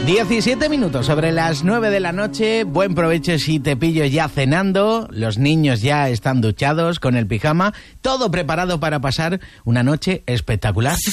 17 minutos sobre las 9 de la noche. Buen provecho si te pillo ya cenando. Los niños ya están duchados con el pijama. Todo preparado para pasar una noche espectacular.